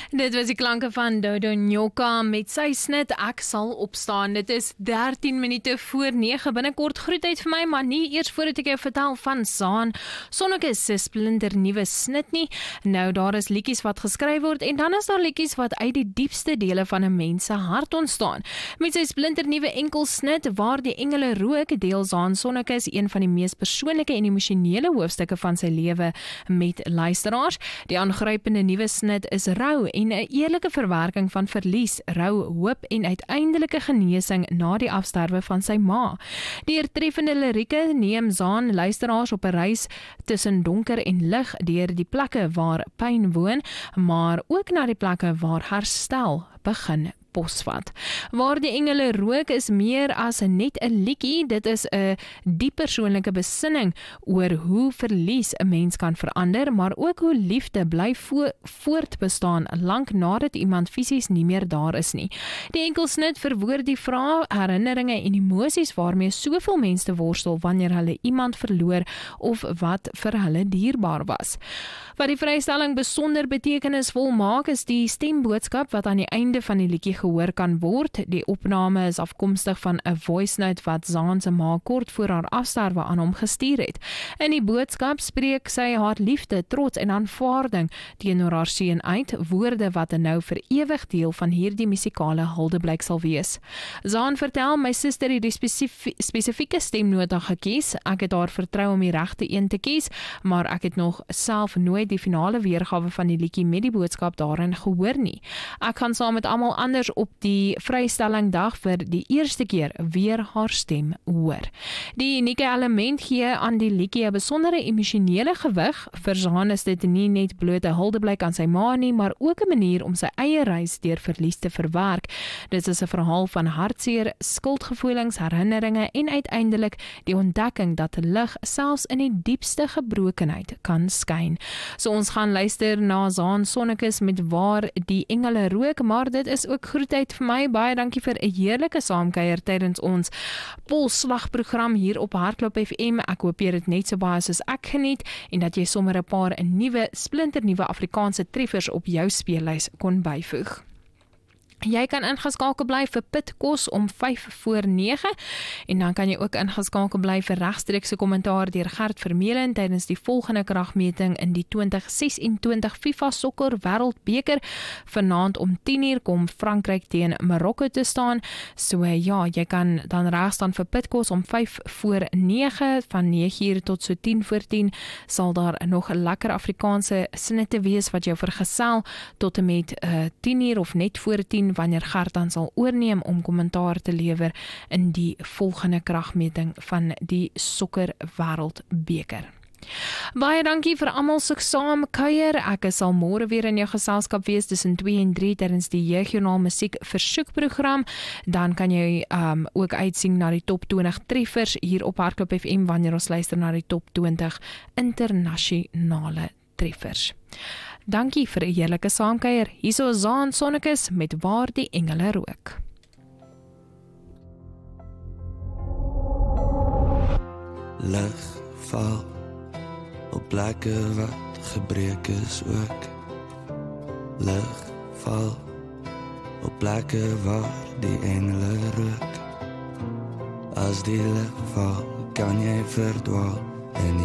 Dit was die klanke van Dodo Nyoka met sy snit Ek sal opstaan. Dit is 13 minute voor 9. Binnekort groetheid vir my, maar nie eers voordat ek jou vertel van Zaan Sonnekus se splinter nuwe snit nie. Nou daar is liedjies wat geskryf word en dan is daar liedjies wat uit die diepste dele van 'n mens se hart ontstaan. Met sy splinter nuwe enkelsnit Waar die engele rook deel Zaan Sonnekus een van die mees persoonlike en emosionele hoofstukke van sy lewe met luisteraars. Die aangrypende nuwe snit is rou en 'n eerlike verwerking van verlies, rou, hoop en uiteindelike genesing na die afsterwe van sy ma. Die oortreffende lirieke neem Zaan luisteraars op 'n reis tussen donker en lig deur die plekke waar pyn woon, maar ook na die plekke waar herstel begin posvat. Waar die engele rook is meer as net 'n liedjie, dit is 'n diep persoonlike besinning oor hoe verlies 'n mens kan verander, maar ook hoe liefde bly voortbestaan lank nadat iemand fisies nie meer daar is nie. Die enkelsnit verwoord die vrae, herinneringe en emosies waarmee soveel mense worstel wanneer hulle iemand verloor of wat vir hulle dierbaar was. Wat die vrystelling besonder betekenisvol maak, is die stemboodskap wat aan die einde van die liedjie gehoor kan word. Die opname is afkomstig van 'n voice note wat Zaan se ma kort voor haar afsterwe aan hom gestuur het. In die boodskap spreek sy haar liefde, trots en aanvaarding teenoor haar seun uit, woorde wat nou vir ewig deel van hierdie musikale huldeblyk sal wees. Zaan vertel, my suster het die spesifieke stemnota gekies. Ek het haar vertrou om die regte een te kies, maar ek het nog self nooit die finale weergawe van die liedjie met die boodskap daarin gehoor nie. Ek gaan saam met almal anders op die vrystellingdag vir die eerste keer weer haar stem hoor. Die unieke element gee aan die liedjie 'n besondere emosionele gewig. Vir Zaan is dit nie net bloot 'n huldeblyk aan sy ma nie, maar ook 'n manier om sy eie reis deur verlies te verwerk. Dit is 'n verhaal van hartseer, skuldgevoelens, herinneringe en uiteindelik die ontdekking dat lig selfs in die diepste gebrokenheid kan skyn. So ons gaan luister na Zaan Sonnekus met Waar die engele rook, maar dit is ook groetheid vir my. Baie dankie vir 'n heerlike saamkuier tydens ons polslagprogram hier op Hardloop FM. Ek hoop jy dit net so baie soos ek geniet en dat jy sommer 'n paar splinternuwe Afrikaanse treffers op jou speellys kon byvoeg. Jy kan ingeskakel bly vir Pitkos om 5:45 en dan kan jy ook ingeskakel bly vir regstreekse kommentaar deur Gert Vermeulen tydens die volgende kragmeting in die 2026 FIFA Sokker Wêreldbeker. Vanaand om 10:00 kom Frankryk teen Marokko te staan. So ja, jy kan dan reg staan vir Pitkos om 5:45 van 9:00 tot so 10:10 sal daar nog 'n lekker Afrikaanse snitte wees wat jou vergesel tot en met 10:00 of net voor 10 wanneer Gert dan sal oorneem om kommentaar te lewer in die volgende kragmeting van die Sokker Wêreldbeker. Baie dankie vir almal se saamkuier. Ek sal môre weer in jou geselskap wees tussen 2 en 3 tydens die Jeugjoernaal Musiek Versoekprogram. Dan kan jy ook uitsien na die top 20 treffers hier op Hardloop FM wanneer ons luister na die top 20 internasionale treffers. Dankie vir 'n heerlike saamkuier. Hierso is Zaan Sonnekus met Waar die engele rook. Lig val op plekke wat gebreek is ook. Lig val op plekke waar die engele rook. As die lig val, kan jy verdwaal in